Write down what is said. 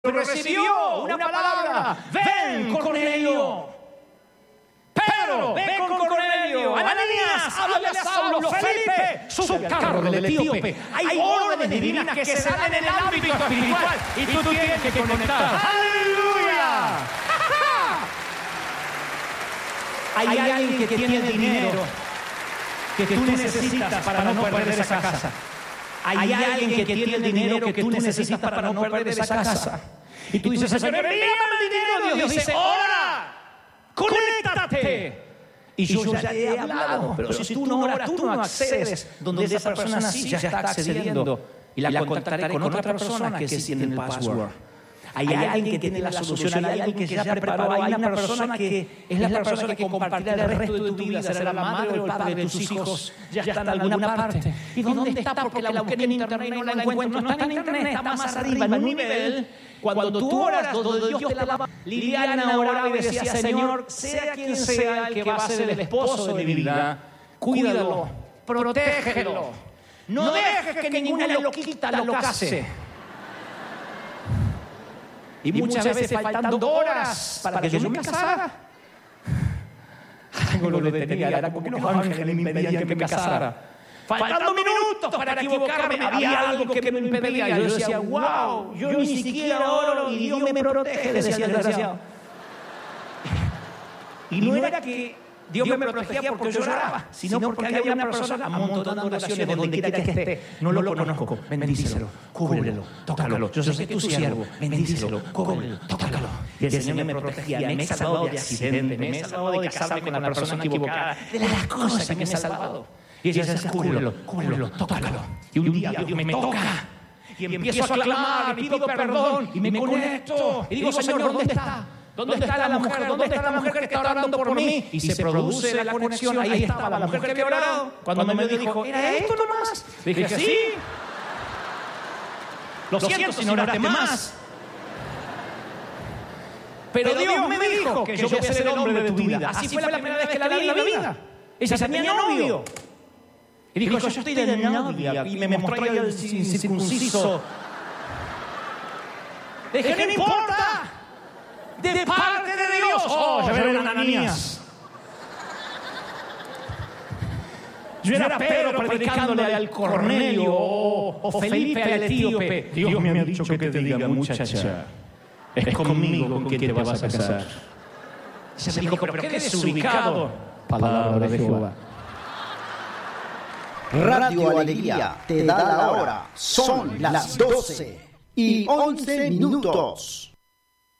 recibió una palabra. Ven, Cornelio. Pedro, ven con Cornelio. Ananías, háblale a Saulo. Felipe, sube al carro del etíope. Hay órdenes divinas que se dan en el ámbito espiritual y tú tienes que conectar. ¡Aleluya! Hay alguien que tiene dinero que tú necesitas para no perder esa casa. Hay alguien que tiene dinero que tú necesitas para no perder esa casa. Y tú dices, Señor, envíame el dinero. Dios dice, ora, conéctate. Y yo ya he hablado, pero si tú no oras, tú no accedes donde esa persona sí ya está accediendo. Y la contactaré con otra persona que sí tiene el password. Hay alguien que tiene la solución, hay alguien que ya preparó, hay una persona que es la persona que compartirá el resto de tu vida, será la madre o el padre de tus hijos, ya está en alguna parte. ¿Y dónde está? Porque la busqué en internet y no la encuentro. No está en internet, está más arriba, en un nivel. Cuando tú oras, donde Dios te la va. Liliana oraba y decía, Señor, sea quien sea el que va a ser el esposo de mi vida, cuídalo, protégelo. No dejes que ninguna loquita lo case. Y muchas veces faltando horas para que yo me casara. Algo lo detenía, era como que los ángeles me impedían que me casara. Faltando minutos para equivocarme, había algo que me impedía. Yo decía, wow, yo ni siquiera oro y Dios me protege, decía el desgraciado. Y no era que Dios me protegía porque yo lloraba, sino porque había una persona amontonando oraciones de donde quiera que esté. No lo conozco, bendícelo, cúbrelo, tócalo. Yo sé que es tu siervo, bendícelo, cúbrelo, tócalo. Y el Señor me protegía, me he salvado de accidentes, me he salvado de casarme con la persona equivocada, de las cosas que me he salvado. Y ella decía, cúbrelo, tócalo. Y un día Dios me toca. Y empiezo a clamar, y pido perdón, y me conecto. Y digo, Señor, ¿dónde está? ¿Dónde está la mujer? ¿Dónde está la mujer que está orando por mí? Y se produce la conexión. Ahí estaba la mujer que había orado. Cuando me dijo, ¿era esto nomás? Dije, sí. Lo siento si no oraste más. Pero Dios me dijo que yo voy a ser el hombre de tu vida. Así fue la primera vez que la vi en la vida. Ella tenía novio. Y dijo, yo estoy de novia. Y me mostró ahí el incircunciso. Dije, no importa. De parte de Dios. Oh, yo era Ananías. Yo era Pedro predicándole al Cornelio o Felipe al etíope. Dios me ha dicho que te diga, muchacha, es conmigo con quien te vas a casar. Se me dijo, pero qué desubicado. Palabra de Jehová. Radio Alegría te da la hora. Son las 12:11 minutos.